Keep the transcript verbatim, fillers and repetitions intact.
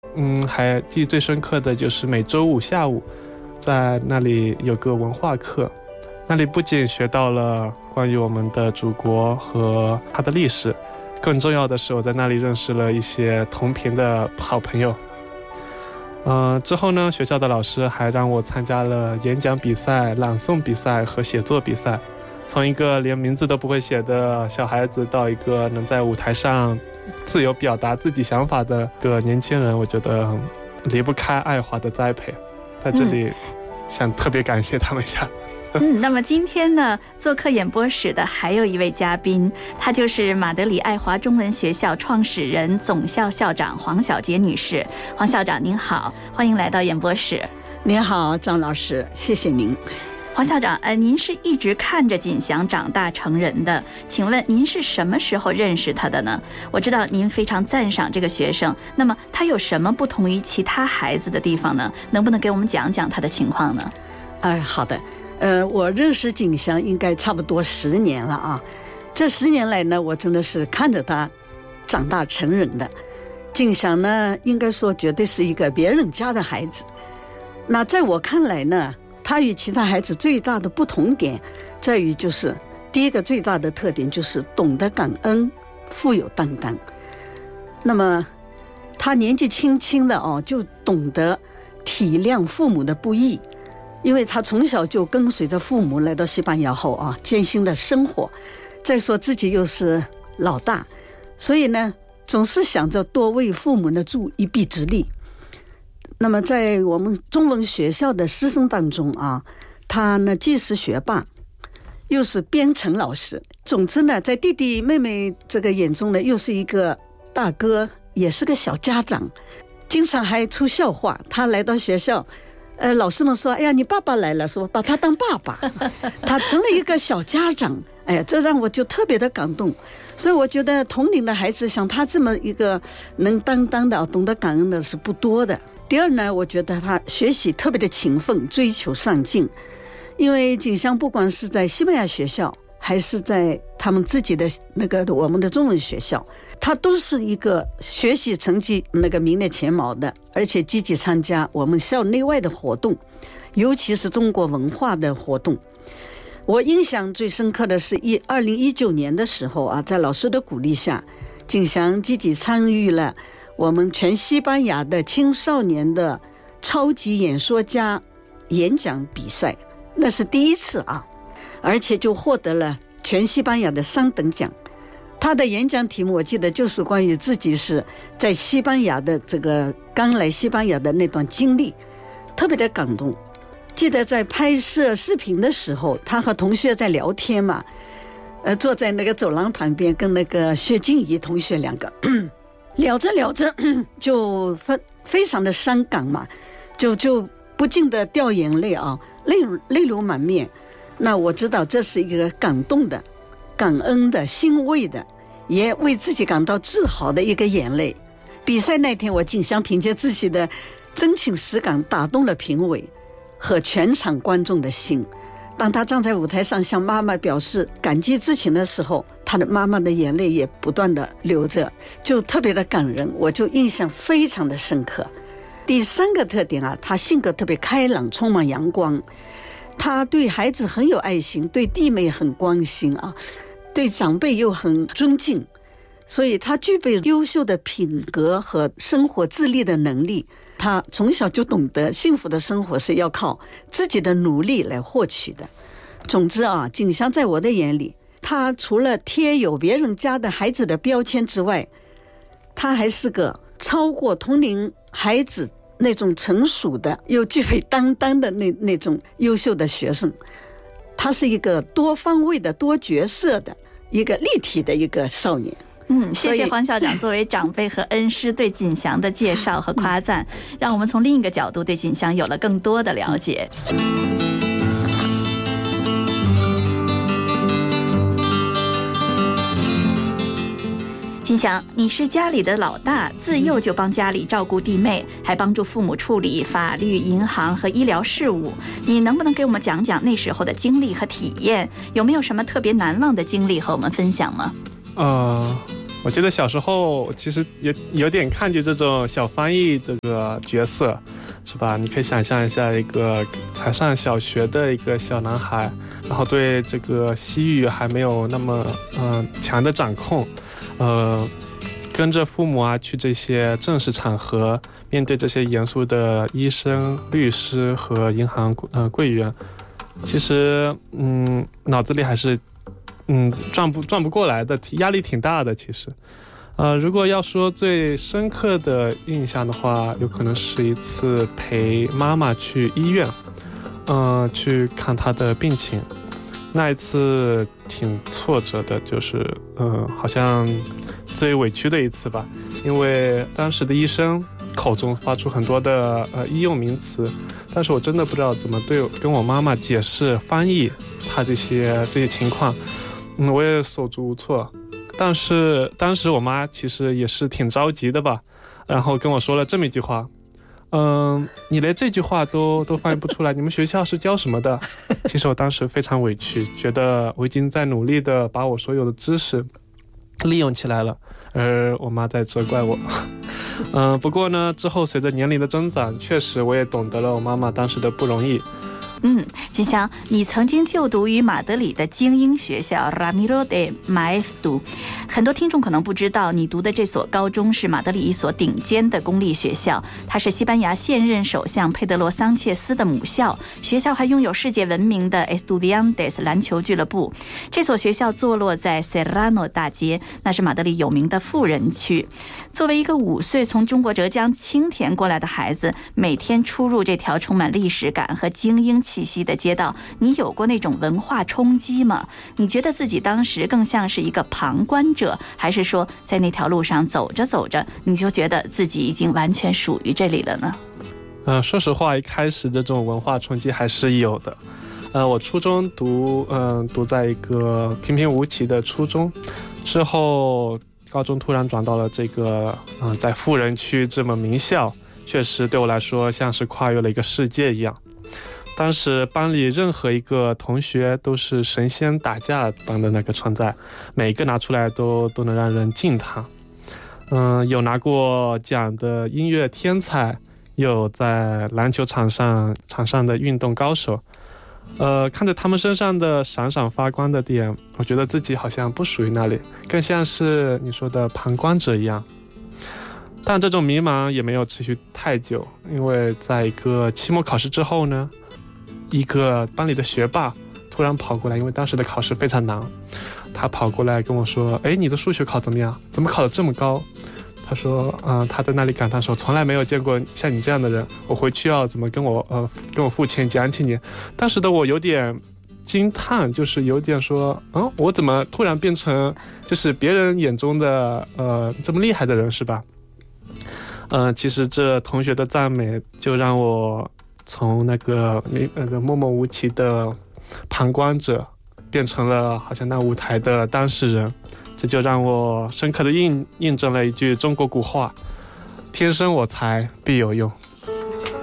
嗯，还记忆最深刻的就是每周五下午在那里有个文化课，那里不仅学到了关于我们的祖国和它的历史，更重要的是我在那里认识了一些同频的好朋友。嗯、呃，之后呢，学校的老师还让我参加了演讲比赛、朗诵比赛和写作比赛。从一个连名字都不会写的小孩子到一个能在舞台上自由表达自己想法的个年轻人，我觉得离不开爱华的栽培。在这里想特别感谢他们一下。 嗯，那么今天呢，做客演播室的还有一位嘉宾，她就是马德里爱华中文学校创始人、总校校长黄小杰女士。黄校长您好，欢迎来到演播室。 您好，张老师，谢谢您。 黄校长，呃，您是一直看着锦祥长大成人的，请问您是什么时候认识他的呢？我知道您非常赞赏这个学生，那么他有什么不同于其他孩子的地方呢？能不能给我们讲讲他的情况呢？ 哎，好的。呃，我认识锦祥应该差不多十年了啊。这十年来呢，我真的是看着他长大成人的。锦祥呢，应该说绝对是一个别人家的孩子。那在我看来呢，他与其他孩子最大的不同点在于，就是第一个最大的特点就是懂得感恩，富有担当。那么他年纪轻轻的哦，就懂得体谅父母的不易，因为他从小就跟随着父母来到西班牙后啊，艰辛的生活，再说自己又是老大，所以呢，总是想着多为父母呢助一臂之力。那么在我们中文学校的师生当中啊，他呢既是学霸，又是编程老师，总之呢，在弟弟妹妹这个眼中呢，又是一个大哥，也是个小家长，经常还出笑话。他来到学校，呃，老师们说：“哎呀，你爸爸来了，说把他当爸爸。”他成了一个小家长，哎呀，这让我就特别的感动。所以我觉得同龄的孩子像他这么一个能担当的、懂得感恩的是不多的。第二呢，我觉得他学习特别的勤奋，追求上进。因为锦祥不管是在西班牙学校，还是在他们自己的那个我们的中文学校，他都是一个学习成绩那个名列前茅的，而且积极参加我们校内外的活动，尤其是中国文化的活动。我印象最深刻的是一二零一九年的时候啊，在老师的鼓励下，锦祥积极参与了我们全西班牙的青少年的超级演说家演讲比赛，那是第一次啊，而且就获得了全西班牙的三等奖。他的演讲题目我记得就是关于自己是在西班牙的这个刚来西班牙的那段经历，特别的感动。记得在拍摄视频的时候，他和同学在聊天嘛，呃，坐在那个走廊旁边，跟那个薛静怡同学两个聊着聊着就非非常的伤感嘛，就就不禁的掉眼泪啊，泪泪流满面。那我知道这是一个感动的、感恩的、欣慰的，也为自己感到自豪的一个眼泪。比赛那天，我锦祥凭借自己的真情实感打动了评委和全场观众的心。当他站在舞台上向妈妈表示感激之情的时候，他的妈妈的眼泪也不断的流着，就特别的感人，我就印象非常的深刻。第三个特点啊，他性格特别开朗，充满阳光，他对孩子很有爱心，对弟妹很关心啊，对长辈又很尊敬，所以他具备优秀的品格和生活自立的能力。他从小就懂得幸福的生活是要靠自己的努力来获取的。总之啊，锦祥在我的眼里，他除了贴有别人家的孩子的标签之外，他还是个超过同龄孩子那种成熟的又具备担当的那那种优秀的学生。他是一个多方位的、多角色的一个立体的一个少年。 嗯，谢谢黄校长作为长辈和恩师对锦祥的介绍和夸赞，让我们从另一个角度对锦祥有了更多的了解。锦祥，你是家里的老大，自幼就帮家里照顾弟妹，还帮助父母处理法律、银行和医疗事务。你能不能给我们讲讲那时候的经历和体验？有没有什么特别难忘的经历和我们分享吗？ 呃， 我记得小时候其实有有点抗拒这种小翻译这个角色，是吧？你可以想象一下，一个才上小学的一个小男孩，然后对这个西语还没有那么嗯、呃、强的掌控，呃，跟着父母啊去这些正式场合，面对这些严肃的医生、律师和银行呃柜员，其实嗯脑子里还是。嗯，转不转不过来的，压力挺大的。其实，呃，如果要说最深刻的印象的话，有可能是一次陪妈妈去医院，嗯、呃，去看她的病情。那一次挺挫折的，就是嗯、呃，好像最委屈的一次吧，因为当时的医生口中发出很多的呃医用名词，但是我真的不知道怎么对跟我妈妈解释翻译她这些这些情况。嗯，我也手足无措，但是当时我妈其实也是挺着急的吧，然后跟我说了这么一句话，嗯，你连这句话都都翻译不出来，你们学校是教什么的？其实我当时非常委屈，觉得我已经在努力的把我所有的知识利用起来了，而我妈在责怪我。嗯，不过呢，之后随着年龄的增长，确实我也懂得了我妈妈当时的不容易。 嗯，金香，你曾经就读于马德里的精英学校 Ramiro de Maeztu， 很多听众可能不知道，你读的这所高中是马德里一所顶尖的公立学校，它是西班牙现任首相佩德罗桑切斯的母校，学校还拥有世界闻名的 Estudiantes 篮球俱乐部。这所学校坐落在 Serrano 大街，那是马德里有名的富人区。作为一个五岁从中国浙江青田过来的孩子，每天出入这条充满历史感和精英气息的街道，你有过那种文化冲击吗？你觉得自己当时更像是一个旁观者，还是说在那条路上走着走着，你就觉得自己已经完全属于这里了呢？ 呃，说实话，一开始这种文化冲击还是有的。呃，我初中读，嗯、呃，读在一个平平无奇的初中，之后高中突然转到了这个，嗯、呃，在富人区这么名校，确实对我来说像是跨越了一个世界一样。当时班里任何一个同学都是神仙打架般的那个存在，每个拿出来都都能让人敬叹。嗯，有拿过奖的音乐天才，有在篮球场上场上的运动高手。呃，看着他们身上的闪闪发光的点，我觉得自己好像不属于那里，更像是你说的旁观者一样。但这种迷茫也没有持续太久，因为在一个期末考试之后呢，一个班里的学霸突然跑过来，因为当时的考试非常难，他跑过来跟我说：“哎，你的数学考怎么样？怎么考得这么高？”他说：“嗯、呃，他在那里感叹说，从来没有见过像你这样的人，我回去要怎么跟我呃跟我父亲讲起你。”当时的我有点惊叹，就是有点说：“嗯，我怎么突然变成就是别人眼中的呃这么厉害的人，是吧？”嗯、呃，其实这同学的赞美就让我从那个那个默默无闻的旁观者，变成了好像那舞台的当事人，这就让我深刻的印印证了一句中国古话：天生我材必有用。